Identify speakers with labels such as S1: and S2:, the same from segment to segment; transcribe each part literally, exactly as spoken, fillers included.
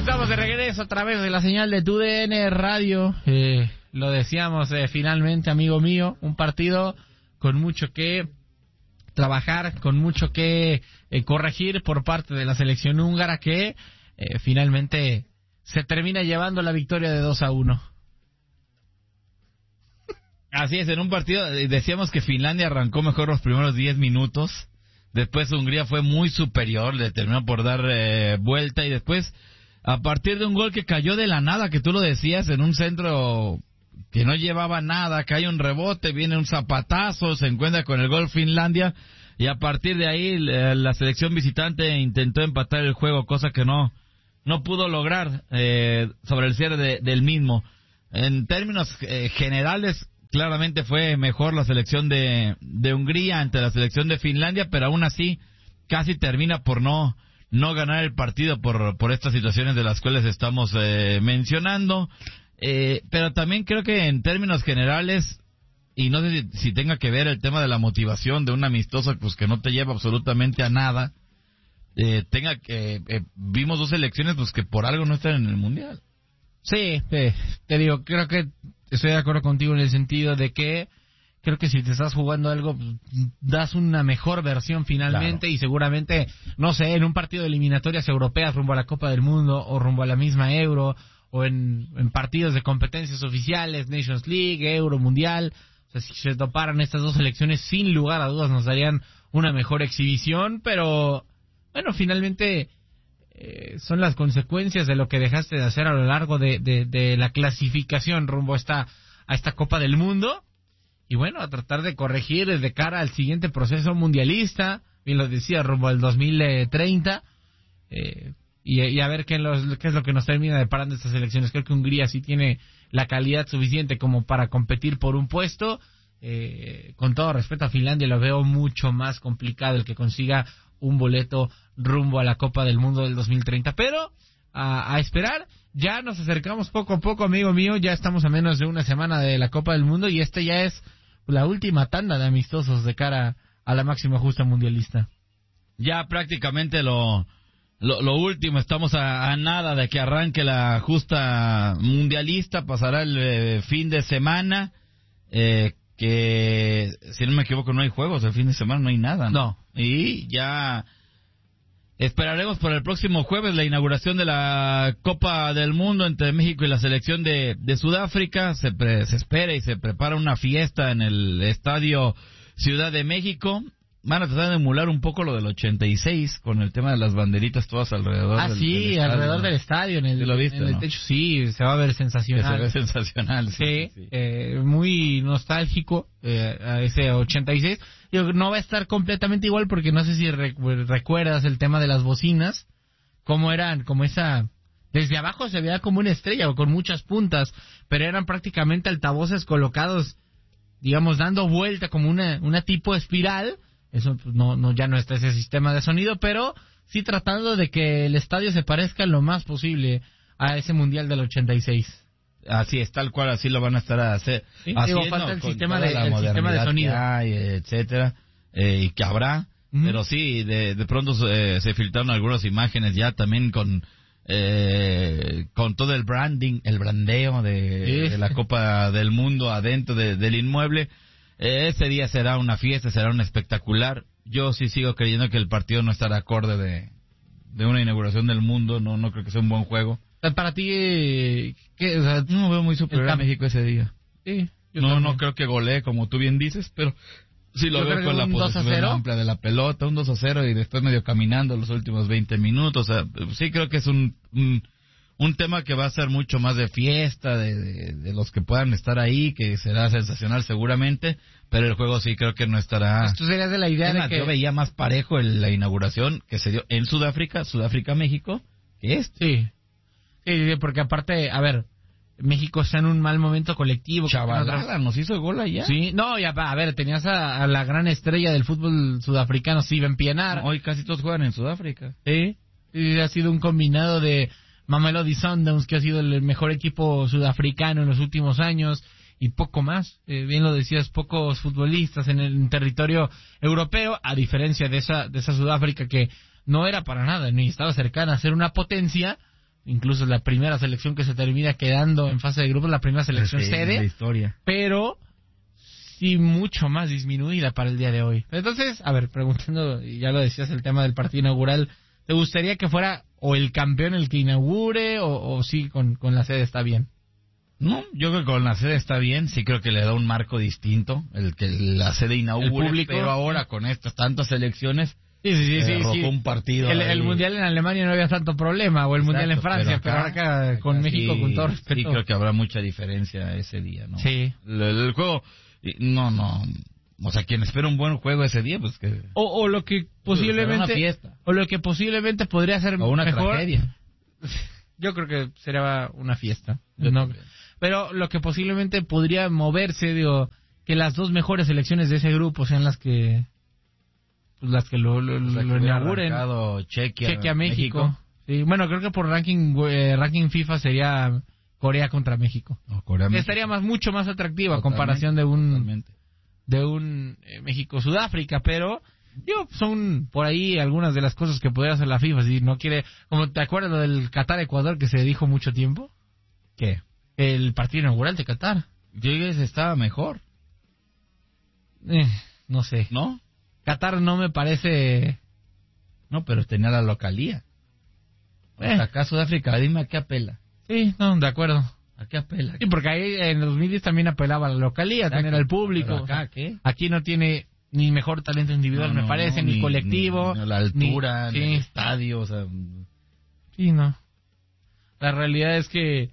S1: Estamos de regreso a través de la señal de T U D N Radio. Eh, lo decíamos eh, finalmente, amigo mío, un partido con mucho que trabajar, con mucho que eh, corregir por parte de la selección húngara que eh, finalmente se termina llevando la victoria de dos a uno.
S2: Así es, en un partido decíamos que Finlandia arrancó mejor los primeros diez minutos, después Hungría fue muy superior, le terminó por dar eh, vuelta y después a partir de un gol que cayó de la nada, que tú lo decías, en un centro que no llevaba nada, cae un rebote, viene un zapatazo, se encuentra con el gol Finlandia y a partir de ahí eh, la selección visitante intentó empatar el juego, cosa que no no pudo lograr eh, sobre el cierre de, del mismo. En términos eh, generales, claramente fue mejor la selección de, de Hungría ante la selección de Finlandia, pero aún así casi termina por no no ganar el partido por por estas situaciones de las cuales estamos eh, mencionando. Eh, pero también creo que en términos generales, y no sé si, si tenga que ver el tema de la motivación de un amistoso pues que no te lleva absolutamente a nada, eh, tenga que eh, vimos dos selecciones pues que por algo no están en el Mundial.
S1: Sí, eh, te digo, creo que estoy de acuerdo contigo en el sentido de que creo que si te estás jugando algo, das una mejor versión finalmente, claro. Y seguramente, no sé, en un partido de eliminatorias europeas rumbo a la Copa del Mundo o rumbo a la misma Euro o en, en partidos de competencias oficiales, Nations League, Euro, Mundial, o sea, si se toparan estas dos selecciones, sin lugar a dudas nos darían una mejor exhibición, pero bueno, finalmente eh, son las consecuencias de lo que dejaste de hacer a lo largo de, de, de la clasificación rumbo a esta, a esta Copa del Mundo. Y bueno, a tratar de corregir de cara al siguiente proceso mundialista, bien lo decía, rumbo al dos mil treinta, eh, y, y a ver qué, los, qué es lo que nos termina deparando estas elecciones. Creo que Hungría sí tiene la calidad suficiente como para competir por un puesto. Eh, con todo respeto a Finlandia, lo veo mucho más complicado el que consiga un boleto rumbo a la Copa del Mundo del dos mil treinta. Pero a, a esperar. Ya nos acercamos poco a poco, amigo mío, ya estamos a menos de una semana de la Copa del Mundo y este ya es la última tanda de amistosos de cara a la máxima justa mundialista.
S2: Ya prácticamente lo lo, lo último, estamos a, a nada de que arranque la justa mundialista, pasará el eh, fin de semana, eh, que si no me equivoco no hay juegos, el fin de semana no hay nada, ¿no?
S1: No.
S2: Y ya esperaremos por el próximo jueves la inauguración de la Copa del Mundo entre México y la selección de, de Sudáfrica. Se, pre, se espera y se prepara una fiesta en el Estadio Ciudad de México. Van a tratar de emular un poco lo del ochenta y seis con el tema de las banderitas todas alrededor
S1: ah,
S2: del,
S1: sí,
S2: del estadio.
S1: alrededor ¿no? del estadio, en el,
S2: ¿Sí lo viste,
S1: en el
S2: no?
S1: techo, sí, se va a ver sensacional.
S2: Que se ve sensacional, sí.
S1: Sí,
S2: sí, sí.
S1: Eh, muy nostálgico eh, a ese ochenta y seis. Yo, no va a estar completamente igual porque no sé si re- recuerdas el tema de las bocinas, cómo eran, como esa... Desde abajo se veía como una estrella o con muchas puntas, pero eran prácticamente altavoces colocados, digamos, dando vuelta como una, una tipo espiral. Eso pues, no, no ya no está ese sistema de sonido, pero sí tratando de que el estadio se parezca lo más posible a ese Mundial del ochenta y seis.
S2: Así es, tal cual, así lo van a estar a hacer,
S1: ¿Sí?
S2: haciendo.
S1: Digo, falta el
S2: con
S1: sistema
S2: toda
S1: de,
S2: la
S1: el sistema de sonido.
S2: que hay, etcétera, eh, y que habrá, uh-huh. Pero sí, de, de pronto eh, se filtraron algunas imágenes ya también con eh, con todo el branding, el brandeo de, sí. de la Copa del Mundo adentro de, del inmueble. Eh, ese día será una fiesta, será un espectacular. Yo sí sigo creyendo que el partido no estará acorde de, de una inauguración del mundo, no no creo que sea un buen juego.
S1: Para ti, ¿qué? O sea,
S2: no veo muy superior a México ese día.
S1: Sí,
S2: no, también. No creo que golee, como tú bien dices, pero sí lo yo veo con la posesión amplia de la pelota, un dos a cero y después medio caminando los últimos veinte minutos. O sea, sí creo que es un, un, un tema que va a ser mucho más de fiesta, de, de, de los que puedan estar ahí, que será sensacional seguramente, pero el juego sí creo que no estará...
S1: Esto sería de la idea
S2: es
S1: de
S2: más,
S1: que...
S2: Yo veía más parejo en la inauguración que se dio en Sudáfrica, Sudáfrica-México, que este.
S1: Sí. Sí, porque aparte, a ver, México está en un mal momento colectivo.
S2: Chavalada, nos hizo gol allá.
S1: Sí, no, ya, a ver, tenías a, a la gran estrella del fútbol sudafricano, Steven Pienaar.
S2: No, hoy casi todos juegan en Sudáfrica.
S1: Sí, y ha sido un combinado de Mamelodi Sundowns, que ha sido el mejor equipo sudafricano en los últimos años, y poco más. Eh, bien lo decías, pocos futbolistas en el en territorio europeo, a diferencia de esa, de esa Sudáfrica que no era para nada, ni estaba cercana a ser una potencia, incluso la primera selección que se termina quedando en fase de grupos, la primera selección
S2: Sí,
S1: sede,
S2: la historia.
S1: pero sí mucho más disminuida para el día de hoy. Entonces, a ver, preguntando, y ya lo decías, el tema del partido inaugural, ¿te gustaría que fuera o el campeón el que inaugure o, o sí con, con la sede está bien?
S2: No, yo creo que con la sede está bien, sí creo que le da un marco distinto, el que la sede inaugure,
S1: El público,
S2: pero ahora con estas tantas elecciones,
S1: Sí, sí, sí,
S2: eh,
S1: sí,
S2: arrojó
S1: sí.
S2: un partido.
S1: El,
S2: ahí.
S1: el mundial en Alemania no había tanto problema, o el
S2: Exacto,
S1: mundial en Francia, pero,
S2: acá-
S1: ahora acá,
S2: acá
S1: con
S2: sí-
S1: México, con todo respeto.
S2: Sí, creo que habrá mucha diferencia ese día, ¿no?
S1: Sí.
S2: El, el juego, y- no, no, o sea, quien espera un buen juego ese día, pues que...
S1: O, o lo que
S2: será
S1: posiblemente,
S2: una fiesta.
S1: o lo que posiblemente podría ser
S2: O una
S1: mejor.
S2: tragedia.
S1: Yo creo que sería una fiesta.
S2: Yo
S1: No,
S2: también.
S1: pero lo que posiblemente podría moverse, digo, que las dos mejores selecciones de ese grupo sean las que pues las que lo, lo,
S2: O sea, que
S1: lo
S2: hubiera
S1: inauguren.
S2: arrancado Chequia,
S1: Chequia, México. Sí, bueno, creo que por ranking eh, ranking FIFA sería Corea contra México.
S2: No, Corea,
S1: Que
S2: México.
S1: estaría más mucho más atractiva a
S2: Totalmente,
S1: comparación de un
S2: totalmente.
S1: de un eh, México-Sudáfrica, pero yo son por ahí algunas de las cosas que podría hacer la FIFA si no quiere, como te acuerdas lo del Qatar-Ecuador que se dijo mucho tiempo,
S2: ¿Qué?
S1: el partido inaugural de Qatar.
S2: Yo creo que ese estaba mejor,
S1: Eh, no sé.
S2: ¿no?
S1: Qatar no me parece.
S2: No, pero tenía la localía.
S1: Eh.
S2: Hasta acá Sudáfrica, dime a qué apela.
S1: Sí, no, de acuerdo.
S2: ¿A qué apela?
S1: Sí, porque ahí en los dos mil diez también apelaba a la localía,
S2: Exacto,
S1: tener al público.
S2: pero acá, ¿qué?
S1: Aquí no tiene ni mejor talento individual,
S2: No,
S1: me
S2: no,
S1: parece,
S2: no,
S1: ni, colectivo.
S2: ni, ni la altura,
S1: ni-
S2: ni
S1: sí.
S2: el estadio, o sea...
S1: Sí, no. La realidad es que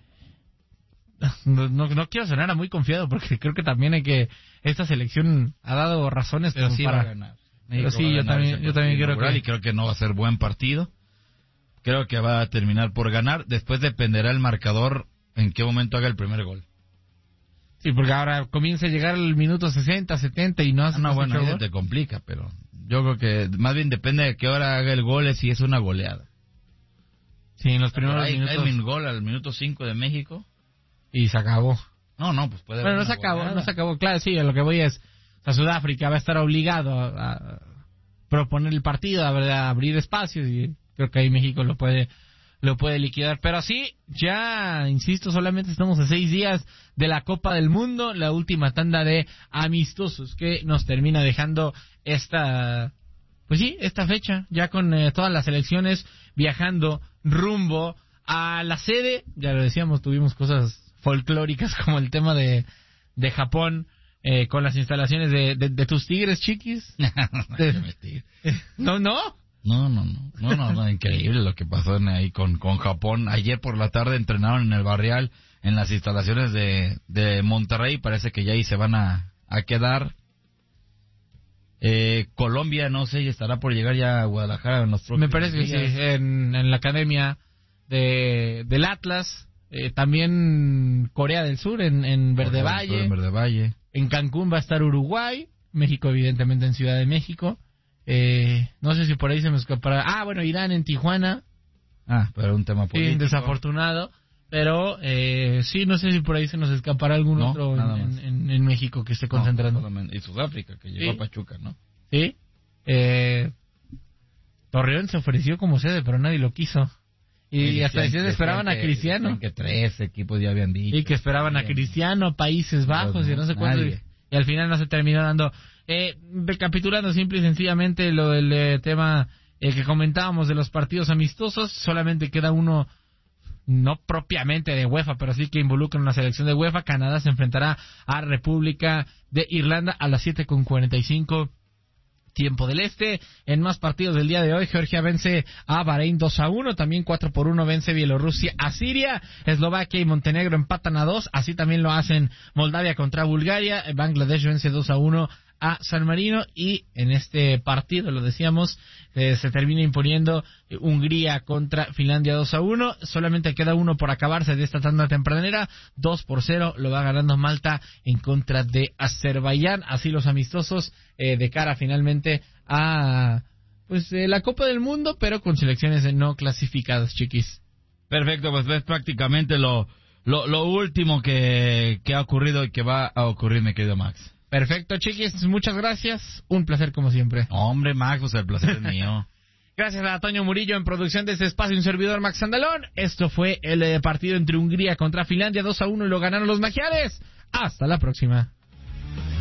S1: no, no, no quiero sonar a muy confiado porque creo que también hay que esta selección ha dado razones
S2: Pero
S1: como
S2: sí
S1: para
S2: va a ganar.
S1: Pero
S2: México
S1: sí,
S2: va a
S1: yo
S2: ganar
S1: también-
S2: ese
S1: yo también
S2: partido
S1: creo
S2: inaugural
S1: que-
S2: y creo que no va a ser buen partido. Creo que va a terminar por ganar. Después dependerá el marcador en qué momento haga el primer gol.
S1: sí, porque ahora comienza a llegar el minuto sesenta, setenta y no hace
S2: Ah, no,
S1: no
S2: bueno, ahí te complica, pero yo creo que más bien depende de qué hora haga el gol, si es una goleada.
S1: Sí, en los
S2: Por
S1: primeros
S2: ahí,
S1: minutos
S2: el gol al minuto cinco de México.
S1: y se acabó.
S2: No, no, pues puede
S1: Bueno,
S2: haber
S1: no se
S2: una
S1: acabó,
S2: goleada.
S1: no se acabó. Claro, sí, a lo que voy es, o sea, Sudáfrica va a estar obligado a, a proponer el partido, a, a abrir espacios y creo que ahí México lo puede lo puede liquidar. Pero sí, ya, insisto, solamente estamos a seis días de la Copa del Mundo, la última tanda de amistosos que nos termina dejando esta, pues sí, esta fecha, ya con eh, todas las selecciones viajando rumbo a la sede. Ya lo decíamos, tuvimos cosas folclóricas como el tema de, de Japón eh, con las instalaciones de, de, de tus Tigres, chiquis. De- no, no.
S2: No, no, no, no, no, no, increíble lo que pasó en ahí con, con Japón. Ayer por la tarde entrenaron en el Barrial, en las instalaciones de, de Monterrey, parece que ya ahí se van a, a quedar. Eh, Colombia, no sé, estará por llegar ya a Guadalajara en los próximos
S1: Me parece que sí,
S2: días.
S1: en, en la academia de, del Atlas, eh, también Corea del Sur, en, en Verde
S2: Por ejemplo,
S1: Valle,
S2: en Verde Valle.
S1: en Cancún va a estar Uruguay, México evidentemente en Ciudad de México, eh, no sé si por ahí se me escapará, ah bueno, Irán en Tijuana,
S2: Ah, pero un tema
S1: sí,
S2: político.
S1: desafortunado, pero eh, sí, no sé si por ahí se nos escapará algún
S2: No,
S1: otro
S2: nada
S1: en,
S2: más.
S1: en, en México que esté
S2: No,
S1: concentrando.
S2: solamente- y Sudáfrica, que llegó
S1: Sí.
S2: a Pachuca, ¿no?
S1: Sí, eh, Torreón se ofreció como sede, pero nadie lo quiso. Y, hasta decían que esperaban a Cristiano.
S2: decían que tres equipos ya habían dicho.
S1: Y que esperaban a Cristiano, Países Bajos y no sé cuánto.
S2: Nadie.
S1: Y al final no se terminó dando. Eh, recapitulando simple y sencillamente lo del eh, tema eh, que comentábamos de los partidos amistosos, solamente queda uno, no propiamente de UEFA, pero sí que involucra una selección de UEFA. Canadá se enfrentará a República de Irlanda a las siete con cuarenta y cinco tiempo del este. En más partidos del día de hoy, Georgia vence a Bahrein dos a uno, también cuatro por uno vence Bielorrusia a Siria, Eslovaquia y Montenegro empatan a dos, así también lo hacen Moldavia contra Bulgaria, Bangladesh vence dos a uno a San Marino, y en este partido, lo decíamos, eh, se termina imponiendo Hungría contra Finlandia dos a uno, solamente queda uno por acabarse de esta tanda tempranera, dos por cero lo va ganando Malta en contra de Azerbaiyán, así los amistosos eh, de cara finalmente a pues eh, la Copa del Mundo, pero con selecciones no clasificadas, chiquis.
S2: Perfecto, pues ves prácticamente lo, lo, lo último que, que ha ocurrido y que va a ocurrir, mi querido Max.
S1: Perfecto, chiquis, muchas gracias, un placer como siempre.
S2: Hombre, Max, pues el placer es mío.
S1: Gracias a Toño Murillo en producción de este espacio, un servidor Max Andalón. Esto fue el eh, partido entre Hungría contra Finlandia, dos a uno, y lo ganaron los magiares. Hasta la próxima.